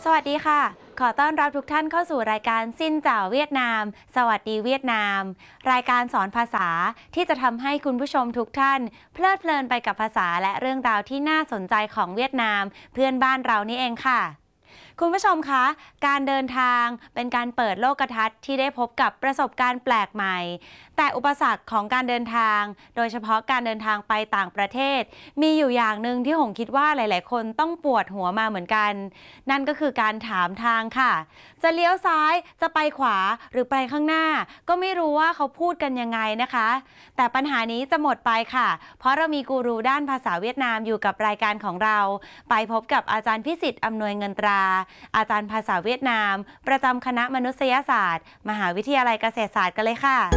สวัสดีค่ะขอต้อนรับทุกท่านเข้าสู่รายการซินเจ่าเวียดนามสวัสดีเวียดนามรายการสอนภาษาที่จะทำให้คุณผู้ชมทุกท่านเพลิดเพลินไปกับภาษาและเรื่องราวที่น่าสนใจของเวียดนามเพื่อนบ้านเรานี่เองค่ะคุณผู้ชมคะการเดินทางเป็นการเปิดโลกทัศน์ที่ได้พบกับประสบการณ์แปลกใหม่แต่อุปสรรคของการเดินทางโดยเฉพาะการเดินทางไปต่างประเทศมีอยู่อย่างหนึ่งที่หงคิดว่าหลายๆคนต้องปวดหัวมาเหมือนกันนั่นก็คือการถามทางค่ะจะเลี้ยวซ้ายจะไปขวาหรือไปข้างหน้าก็ไม่รู้ว่าเขาพูดกันยังไงนะคะแต่ปัญหานี้จะหมดไปค่ะเพราะเรามีกูรูด้านภาษาเวียดนามอยู่กับรายการของเราไปพบกับอาจารย์พิสิทธิ์อำนวยเงินตราอาจารย์ภาษาเวียดนามประจำคณะมนุษยศาสตร์มหาวิทยาลัยเกษตรศาสตร์กันเลยค่ะ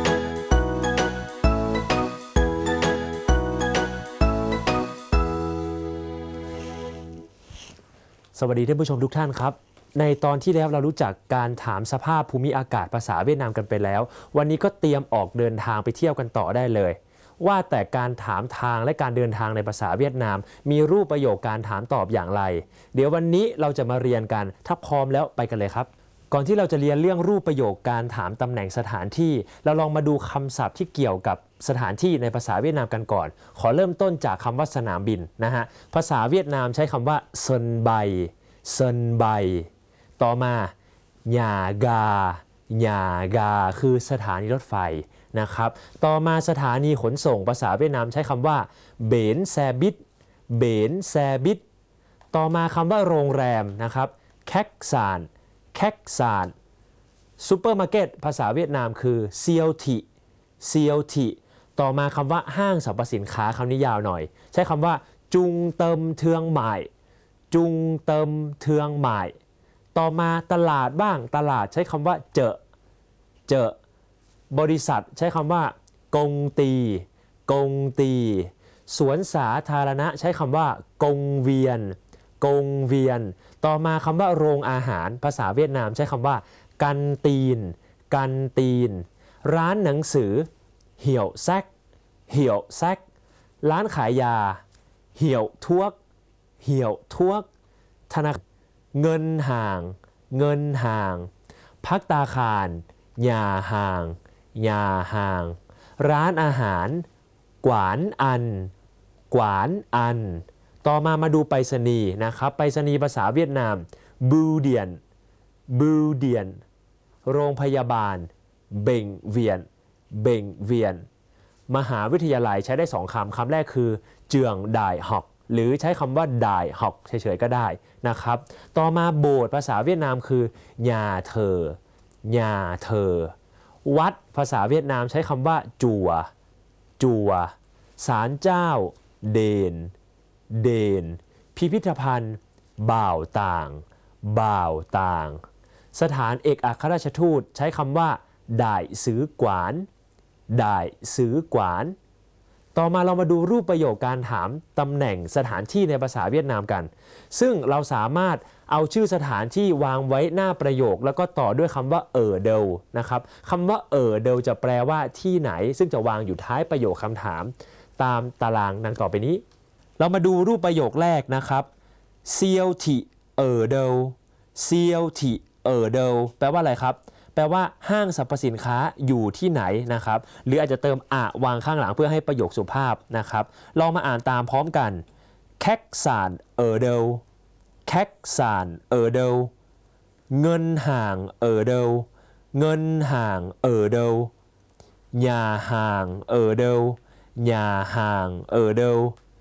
สวัสดีท่านผู้ชมทุกท่านครับในตอนที่แล้วเรารู้จักการถามสภาพภูมิอากาศภาษาเวียดนามกันไปแล้ววันนี้ก็เตรียมออกเดินทางไปเที่ยวกันต่อได้เลยว่าแต่การถามทางและการเดินทางในภาษาเวียดนามมีรูปประโยคการถามตอบอย่างไรเดี๋ยววันนี้เราจะมาเรียนกันถ้าพร้อมแล้วไปกันเลยครับก่อนที่เราจะเรียนเรื่องรูปประโยคการถามตำแหน่งสถานที่เราลองมาดูคำศัพท์ที่เกี่ยวกับสถานที่ในภาษาเวียดนามกันก่อนขอเริ่มต้นจากคำว่าสนามบินนะฮะภาษาเวียดนามใช้คำว่าเซินไบเซินไบต่อมาหญ่ากาหญ่ากาคือสถานีรถไฟนะครับต่อมาสถานีขนส่งภาษาเวียดนามใช้คำว่าเบนแซบิดเบนแซบิดต่อมาคำว่าโรงแรมนะครับแคกซานแคกซานซูเปอร์มาร์เก็ตภาษาเวียดนามคือเซียวทิเซียวทิต่อมาคำว่าห้างสรรพสินค้าคำนี้ยาวหน่อยใช้คำว่าจุงเติมเทืองหม่ายจุงเติมเทืองหม่ายต่อมาตลาดบ้างตลาดใช้คำว่าเจอเจอบริษัทใช้คำว่ากงตีกงตีสวนสาธารณะใช้คำว่ากงเวียนกงเวียนต่อมาคำว่าโรงอาหารภาษาเวียดนามใช้คำว่ากันตีนกันตีนร้านหนังสือเหี่ยวแซกเหี่ยวแซกร้านขายยาเหี่ยวทวกเหี่ยวทวกธนาคารเงินห่างเงินห่างพักตาคารยาห่างยาห่างร้านอาหารกวานอันกวานอันต่อมาดูไปรษณีย์นะครับไปรษณีย์ภาษาเวียดนามบูเดียนบูเดียนโรงพยาบาลเบ่งเวียนเบ่งเวียนมหาวิทยาลัยใช้ได้2 คำคำแรกคือเจืองด่ายหอกหรือใช้คำว่าด่ายหอกเฉยๆก็ได้นะครับต่อมาโบสถ์ภาษาเวียดนามคือญาเธอญาเธอวัดภาษาเวียดนามใช้คำว่าจัวจัวศาลเจ้าเดนเดนพิพิธภัณฑ์บ่าวต่างบ่าวต่างสถานเอกอัครราชทูตใช้คำว่าด่ายซื้อกวานด่ายซื้อกวานต่อมาเรามาดูรูปประโยคการถามตำแหน่งสถานที่ในภาษาเวียดนามกันซึ่งเราสามารถเอาชื่อสถานที่วางไว้หน้าประโยคแล้วก็ต่อด้วยคำว่าเเดลนะครับคำว่าเดลจะแปลว่าที่ไหนซึ่งจะวางอยู่ท้ายประโยคคำถามตามตารางดังต่อไปนี้เรามาดูรูปประโยคแรกนะครับเซียวทิเดลเซียวทิเดลแปลว่าอะไรครับแปลว่าห้างสรรพสินค้าอยู่ที่ไหนนะครับหรืออาจจะเติมวางข้างหลังเพื่อให้ประโยคสุภาพนะครับลองมาอ่านตามพร้อมกันแคกซานเดลแคกซานเดลเงินห่างเดลเงินห่างเดลยาห่างเดลยาห่างเดล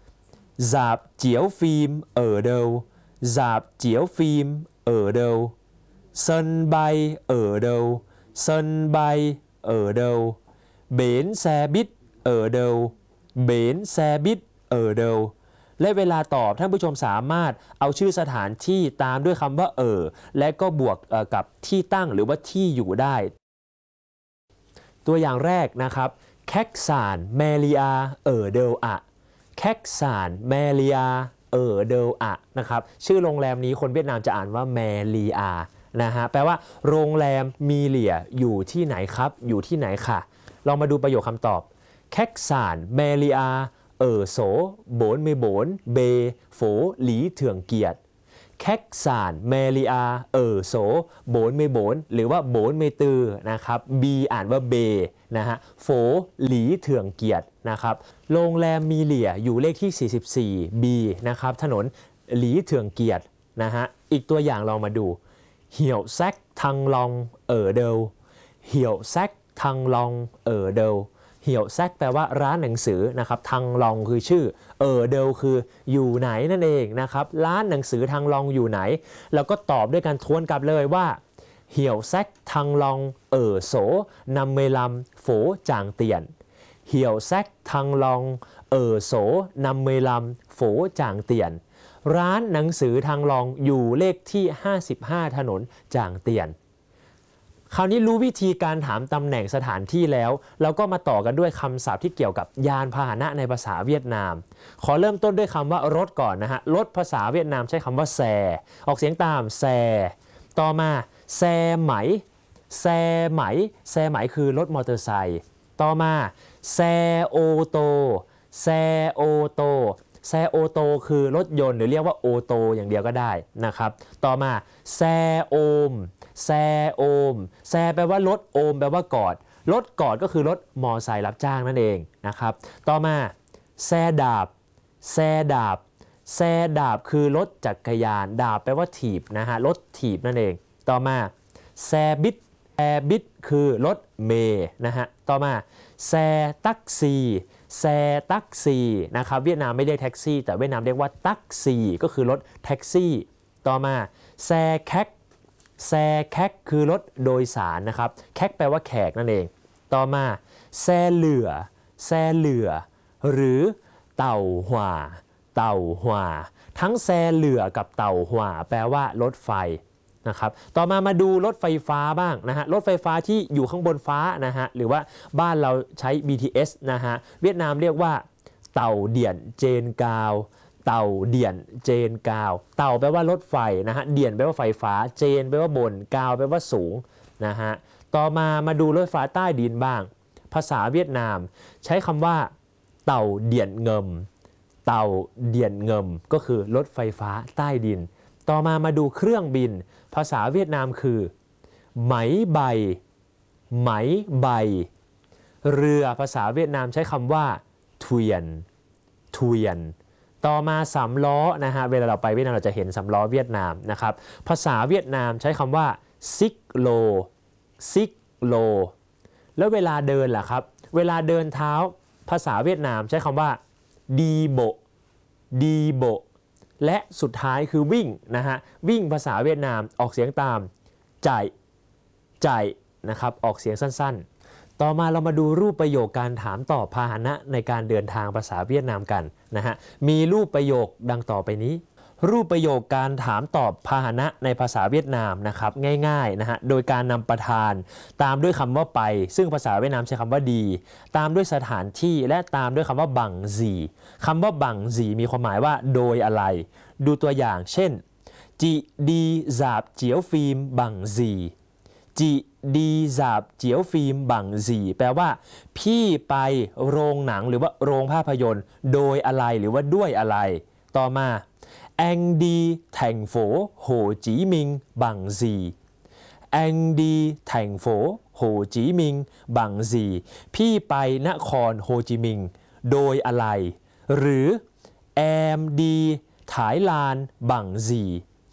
dạp chiếu phim ở đâu dạp chiếu phim ở đâu sân bay ở đâu sân bay ở đâu bến xe buýt ở đâu bến xe buýt ở đâuและเวลาตอบท่านผู้ชมสามารถเอาชื่อสถานที่ตามด้วยคำว่าและก็บวกกับที่ตั้งหรือว่าที่อยู่ได้ตัวอย่างแรกนะครับแคกซานแมลีอาเดลอะแคกซานแมลีอาเดลอะนะครับชื่อโรงแรมนี้คนเวียดนามจะอ่านว่าแมลีอานะฮะแปลว่าโรงแรมมีเหลี่ยอยู่ที่ไหนครับอยู่ที่ไหนค่ะลองมาดูประโยคคำตอบแคกซานแมลีอาโสโบนเมโบนเบโฝหลีเถื่องเกียรติแคกซานเมลีอาโสโบนไม่โบนหรือว่าโบนไม่ตือนะครับบีอ่านว่าเบนะฮะโฝหลีเถื่องเกียรตินะครับโรงแรมมีเหลี่ยอยู่เลขที่44 B นะครับถนนหลีเถื่องเกียรตินะฮะอีกตัวอย่างเรามาดูเหี่ยวแซกทังลองเดลเหี่ยวแซกทังลองเดลเหี่ยวแซกแปลว่าร้านหนังสือนะครับทังลองคือชื่อเดลคืออยู่ไหนนั่นเองนะครับร้านหนังสือทังลองอยู่ไหนแล้วก็ตอบด้วยการทวนกลับเลยว่าเหี่ยวแซกทังลองโสนำเมลำโฝจางเตียนเหี่ยวแซกทังลองโสนำเมลำโฝจางเตียนร้านหนังสือทางลองอยู่เลขที่55ถนนจางเตียนคราวนี้รู้วิธีการถามตำแหน่งสถานที่แล้วเราก็มาต่อกันด้วยคำศัพท์ที่เกี่ยวกับยานพาหนะในภาษาเวียดนามขอเริ่มต้นด้วยคำว่ารถก่อนนะฮะรถภาษาเวียดนามใช้คำว่าแซออกเสียงตามแซต่อมาแซไหมแซไหมแซไหมคือรถมอเตอร์ไซค์ต่อมาแซโอโตแซโอโตแซโอโตคือรถยนต์หรือเรียกว่าโอโตอย่างเดียวก็ได้นะครับต่อมาแซโอมแซโอมแซแปลว่ารถโอมแปลว่ากอดรถกอดก็คือรถมอไซค์รับจ้างนั่นเองนะครับต่อมาแซดาบแซดาบแซดาบคือรถจักรยานดาบแปลว่าถีบนะฮะรถถีบนั่นเองต่อมาแซบิดแซบิดคือรถเมย์นะฮะต่อมาแซตักซีแซตักซีนะครับเวียดนามไม่เรียกแท็กซี่แต่เวียดนามเรียกว่าตักซีก็คือรถแท็กซี่ต่อมาแซแคกแซแคกคือรถโดยสารนะครับแคกแปลว่าแขกนั่นเองต่อมาแซเหลือแซเหลือหรือเต่าหว่าเต่าหว่าทั้งแซเหลือกับเต่าหว่าแปลว่ารถไฟนะครับต่อมาดูรถไฟฟ้าบ้างนะฮะรถไฟฟ้าที่อยู่ข้างบนฟ้านะฮะหรือว่าบ้านเราใช้ BTS นะฮะเวียดนามเรียกว่าเต่าเดี่ยนเจนกาวเต่าเดี่ยนเจนกาวเต่าแปลว่ารถไฟนะฮะเดี่ยนแปลว่าไฟฟ้าเจนแปลว่าบนกาวแปลว่าสูงนะฮะต่อมาดูรถไฟฟ้าใต้ดินบ้างภาษาเวียดนามใช้คำว่าเต่าเดี่ยนเงิมเต่าเดี่ยนเงิมก็คือรถไฟฟ้าใต้ดินต่อมาดูเครื่องบินภาษาเวียดนามคือไหมใบไหมใบเรือภาษาเวียดนามใช้คำว่าเทวียนเทวียนต่อมาสามล้อนะฮะเวลาเราไปเวียดนามเราจะเห็นสามล้อเวียดนามนะครับภาษาเวียดนามใช้คำว่าซิกโลซิกโลแล้วเวลาเดินล่ะครับเวลาเดินเท้าภาษาเวียดนามใช้คำว่าดีโบดีโบและสุดท้ายคือวิ่งนะฮะวิ่งภาษาเวียดนามออกเสียงตามจ่ายจ่ายนะครับออกเสียงสั้นๆต่อมาเรามาดูรูปประโยคการถามตอบพาหนะในการเดินทางภาษาเวียดนามกันนะฮะมีรูปประโยคดังต่อไปนี้รูปประโยคการถามตอบพาหนะในภาษาเวียดนามนะครับง่ายๆนะฮะโดยการนำประธานตามด้วยคำว่าไปซึ่งภาษาเวียดนามใช้คำว่าดีตามด้วยสถานที่และตามด้วยคำว่าบังซีคำว่าบังซีมีความหมายว่าโดยอะไรดูตัวอย่างเช่นจีดีจาบเจียวฟิล์มบังซีจีดีจาบเจียวฟิล์มบังซีแปลว่าพี่ไปโรงหนังหรือว่าโรงภาพยนตร์โดยอะไรหรือว่าด้วยอะไรต่อมาAnh đi thành phố Hồ Chí Minh bằng gì? Anh đi thành phố Hồ Chí Minh bằng gì? พี่ไปนครโฮจิมินห์โดยอะไรหรือ Em đi Thái Lan bằng gì?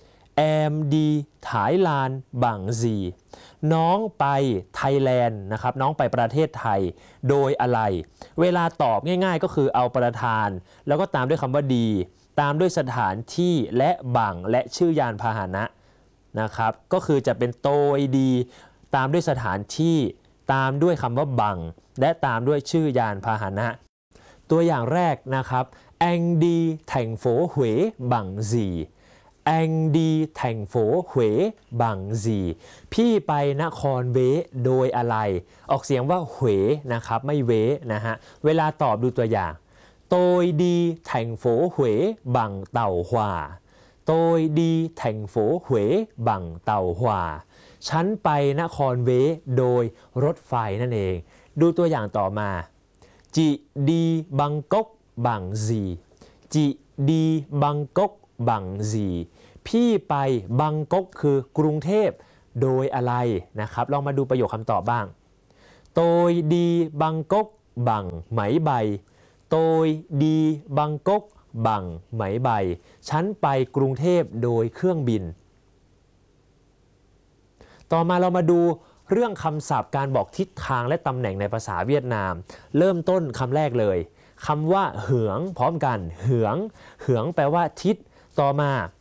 Em đi Thái Lan bằng gì? น้องไปไทยแลนด์นะครับน้องไปประเทศไทยโดยอะไรเวลาตอบง่ายๆก็คือเอาประธานแล้วก็ตามด้วยคำว่าดีตามด้วยสถานที่และบังและชื่อยานพาหนะนะครับก็คือจะเป็นโตยดีตามด้วยสถานที่ตามด้วยคำว่าบังและตามด้วยชื่อยานพาหนะตัวอย่างแรกนะครับ Anh đi thành phố Huế bằng gì Anh đi thành phố Huế bằng gì พี่ไปนครเวโดยอะไรออกเสียงว่าเหวนะครับไม่เวนะฮะเวลาตอบดูตัวอย่างTôi đi thành phố Huế bằng tàu hỏa. Tôi đi thành phố Huế bằng tàu hỏa. ฉันไปนครเวโดยรถไฟนั่นเองดูตัวอย่างต่อมา Chị đi Bangkok bằng gì? Chị đi Bangkok บังซีพี่ไปบังกกคือกรุงเทพโดยอะไรนะครับลองมาดูประโยคคำตอบบ้างโดยดีบังกกบังไหมใบโดยดีบังกกบังไหมใบฉันไปกรุงเทพโดยเครื่องบินต่อมาเรามาดูเรื่องคำศัพท์การบอกทิศทางและตำแหน่งในภาษาเวียดนามเริ่มต้นคำแรกเลยคำว่าเหืองพร้อมกันเหืองแปลว่าทิศต่อมา